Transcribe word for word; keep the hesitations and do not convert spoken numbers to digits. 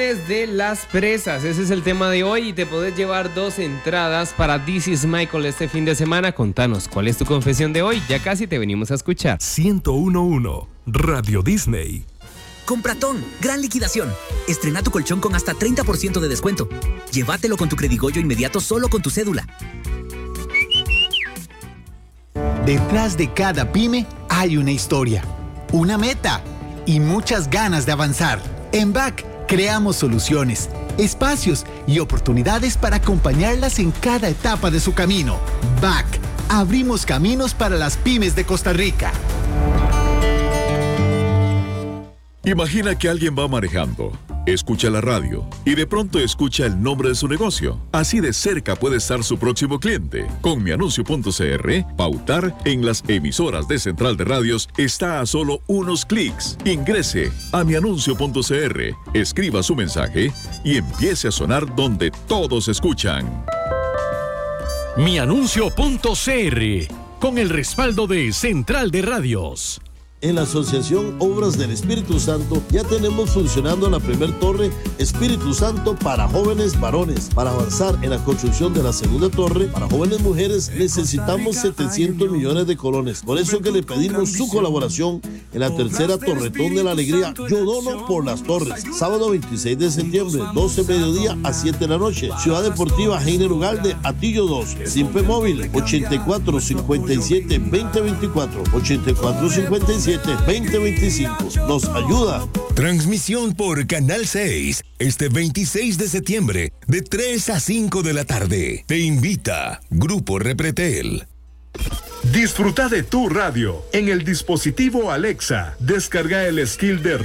De las presas, ese es el tema de hoy y te podés llevar dos entradas para This is Michael este fin de semana. Contanos, ¿cuál es tu confesión de hoy? Ya casi te venimos a escuchar. ciento uno punto uno Radio Disney. Compratón, gran liquidación. Estrena tu colchón con hasta treinta por ciento de descuento. Llévatelo con tu Credigoyo inmediato solo con tu cédula. Detrás de cada pyme hay una historia, una meta y muchas ganas de avanzar. En B A C creamos soluciones, espacios y oportunidades para acompañarlas en cada etapa de su camino. B A C, abrimos caminos para las pymes de Costa Rica. Imagina que alguien va manejando, escucha la radio y de pronto escucha el nombre de su negocio. Así de cerca puede estar su próximo cliente. Con mianuncio punto c r, pautar en las emisoras de Central de Radios está a solo unos clics. Ingrese a mianuncio punto c r, escriba su mensaje y empiece a sonar donde todos escuchan. mianuncio punto c r, con el respaldo de Central de Radios. En la Asociación Obras del Espíritu Santo ya tenemos funcionando la primer torre Espíritu Santo para jóvenes varones. Para avanzar en la construcción de la segunda torre para jóvenes mujeres necesitamos setecientos millones de colones. Por eso que le pedimos su colaboración en la tercera Torretón de la Alegría. Yo dono por las torres. Sábado veintiséis de septiembre, doce mediodía a siete de la noche. Ciudad Deportiva Heiner Ugalde, Atillo dos. Simpe Móvil, ochenta y cuatro cincuenta y siete veinte veinticuatro. ochenta y cuatro cincuenta y siete veinte veinticinco. Nos ayuda. Transmisión por Canal seis este veintiséis de septiembre de tres a cinco de la tarde. Te invita Grupo Repretel. Disfruta de tu radio en el dispositivo Alexa. Descarga el skill de